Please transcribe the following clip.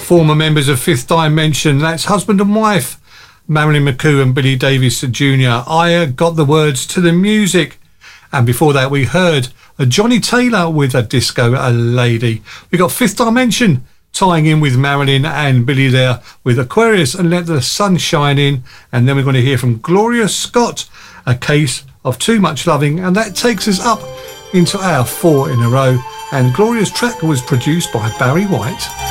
former members of Fifth Dimension. That's husband and wife, Marilyn McCoo and Billy Davies Jr. I got the words to the music. And before that, we heard Johnny Taylor with a Disco Lady. We got Fifth Dimension tying in with Marilyn and Billy there with Aquarius and Let the Sun Shine In. And then we're going to hear from Gloria Scott, A Case of Too Much Loving. And that takes us up into our 4 in a row. And Gloria's track was produced by Barry White.